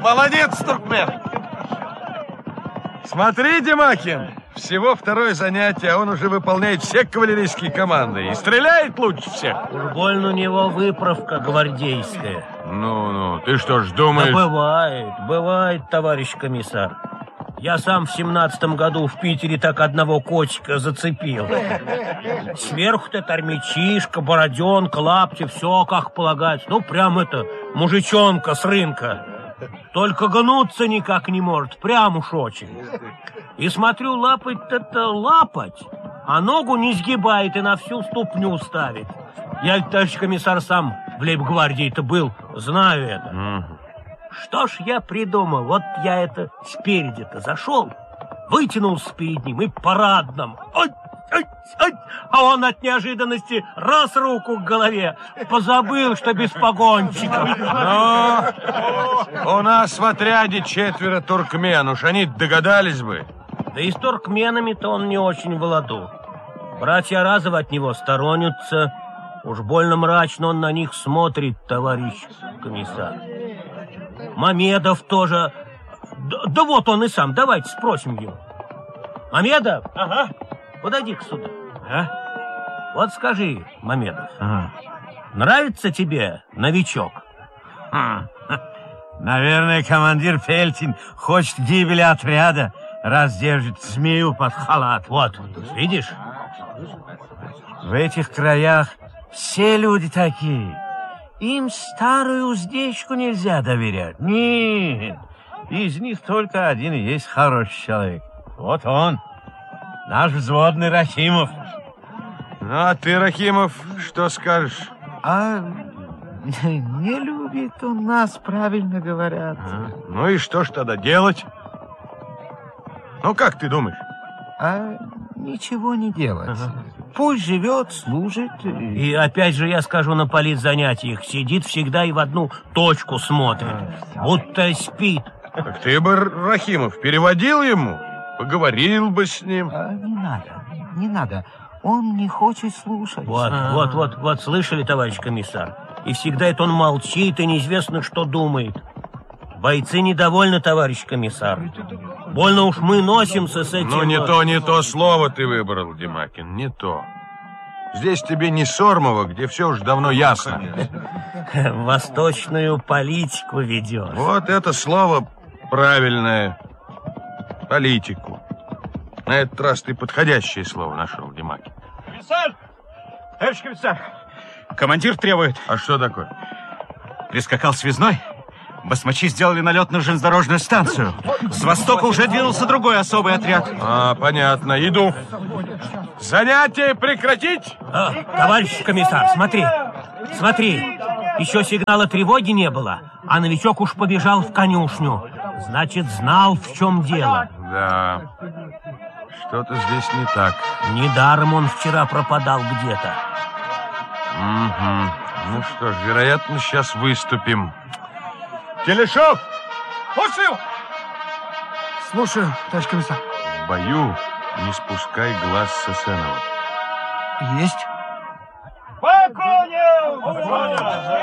Молодец, туркмен! Смотри, Демакин, всего второе занятие, а он уже выполняет все кавалерийские команды и стреляет лучше всех. Уж больно у него выправка гвардейская. Ну, ты что ж думаешь? Да бывает, товарищ комиссар. Я сам в 17-м году в Питере так одного котика зацепил. Сверху-то армячишка, бороденка, лапти, все как полагается. Ну, прям это, мужичонка с рынка. Только гнуться никак не может, прям уж очень. И смотрю, лапать-то лапать, а ногу не сгибает и на всю ступню ставит. Я, товарищ комиссар, сам в лейб-гвардии-то был, знаю это. Что ж я придумал, вот я это спереди-то зашел, вытянулся перед ним и парадным. А он от неожиданности раз руку к голове, позабыл, что без погонщиков. Но у нас в отряде 4 туркмен, уж они догадались бы. Да и с туркменами-то он не очень в ладу. Братья Разовы от него сторонятся. Уж больно мрачно он на них смотрит, товарищ комиссар. Мамедов тоже. Да вот он и сам, давайте спросим его. Мамедов? Ага. Подойди-ка сюда. А? Вот скажи, Мамедов, нравится тебе новичок? Наверное, командир Фельтин хочет гибели отряда, раз держит змею под халат. Вот, видишь? В этих краях все люди такие. Им старую уздечку нельзя доверять. Нет, из них только один и есть хороший человек. Вот он, наш взводный Рахимов. Ну, а ты, Рахимов, что скажешь? Не любит он нас, правильно говорят. Ну и что ж тогда делать? Ну, как ты думаешь? Ничего не делать. Пусть живет, служит. И опять же я скажу, на политзанятиях сидит всегда и в одну точку смотрит, будто спит. Так ты бы, Рахимов, переводил ему, поговорил бы с ним. Не надо. Он не хочет слушать. Вот, слышали, товарищ комиссар? И всегда это он молчит, и неизвестно, что думает. Бойцы недовольны, товарищ комиссар. Больно уж мы носимся с этим... Ну, не то слово ты выбрал, Демакин, не то. Здесь тебе не Сормово, где все уж давно ясно. Восточную политику ведешь. Вот это слово правильное. Политику. На этот раз ты подходящее слово нашел, Демакин. Комиссар! Товарищ комиссар! Командир требует. А что такое? Прискакал связной. Басмачи сделали налет на железнодорожную станцию. С востока уже двинулся другой особый отряд. Понятно. Иду. Занятие прекратить? Товарищ комиссар, смотри. Еще сигнала тревоги не было, а новичок уж побежал в конюшню. Значит, знал, в чем дело. Да. Что-то здесь не так. Недаром он вчера пропадал где-то. Угу. Ну что ж, вероятно, сейчас выступим. Телешов! Слушаю, товарищ комиссар. В бою не спускай глаз с Эсенова. Есть. По коням!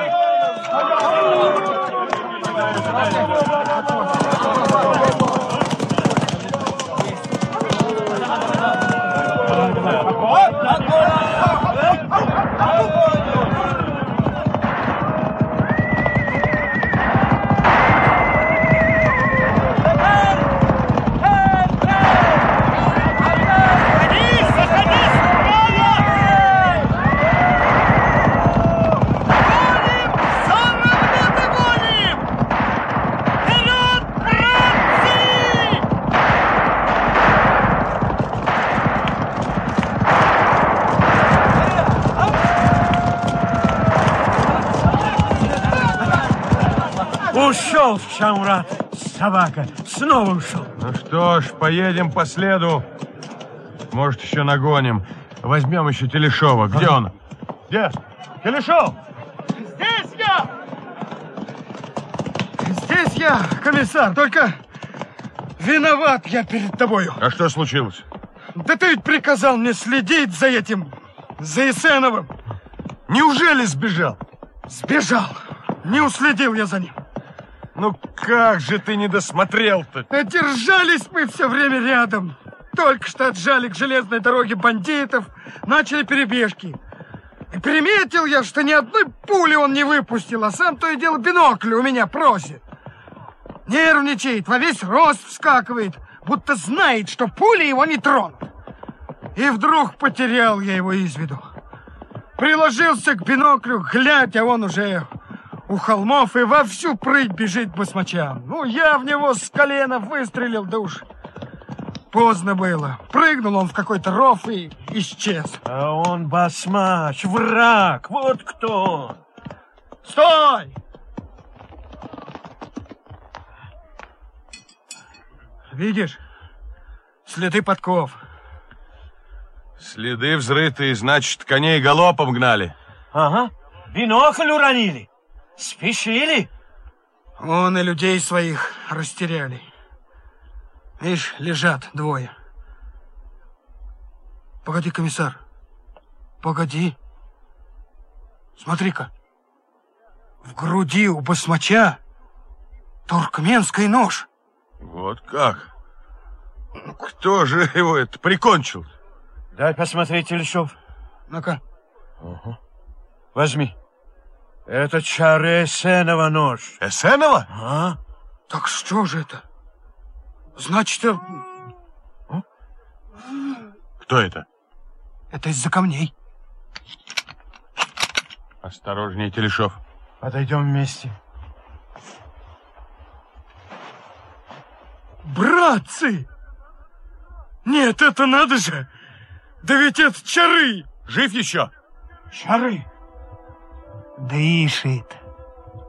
Ушел Шамрат, собака, снова ушел. Ну что ж, поедем по следу. Может, еще нагоним. Возьмем еще Телешова. Где он? Где? Телешов! Здесь я! Здесь я, комиссар, только виноват я перед тобою. А что случилось? Да ты ведь приказал мне следить за этим, за Есеновым. Неужели сбежал? Сбежал. Не уследил я за ним. Ну как же ты не досмотрел-то? Держались мы все время рядом. Только что отжали к железной дороге бандитов, начали перебежки. И приметил я, что ни одной пули он не выпустил, а сам то и дело бинокль у меня просит. Нервничает, во весь рост вскакивает, будто знает, что пули его не тронут. И вдруг потерял я его из виду. Приложился к биноклю, глядь, а он уже у холмов и во всю прыть бежит к басмачам. Ну, я в него с колена выстрелил, да уж поздно было. Прыгнул он в какой-то ров и исчез. А он басмач, враг, вот кто он. Стой! Видишь? Следы подков. Следы взрытые, значит, коней галопом гнали. Ага, бинокль уронили. Спешили. Он и людей своих растеряли. Видишь, лежат двое. Погоди, комиссар. Погоди. Смотри-ка. В груди у басмача туркменский нож. Вот как? Кто же его это прикончил? Дай посмотреть, Телешов. Ну-ка. Возьми. Это Чары Эсенова нож. Эсенова? А? Так что же это? Значит, Кто это? это из-за камней. Осторожнее, Телешов. Подойдем вместе. Братцы! Нет, это надо же! Да ведь это Чары! Жив еще? Чары! Дышит.